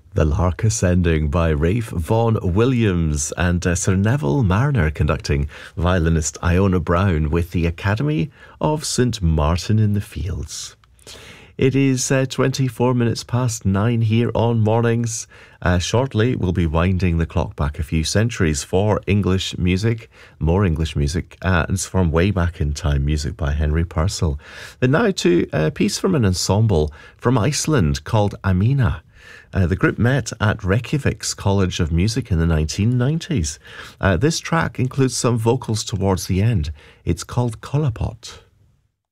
The Lark Ascending by Rafe Vaughan Williams and Sir Neville Mariner conducting violinist Iona Brown with the Academy of St Martin in the Fields. It is 24 minutes past 9 here on Mornings. Shortly, we'll be winding the clock back a few centuries for English music, more English music. It's from way back in time, music by Henry Purcell. And now to a piece from an ensemble from Iceland called Amina. The group met at Reykjavik's College of Music in the 1990s. This track includes some vocals towards the end. It's called Collapot.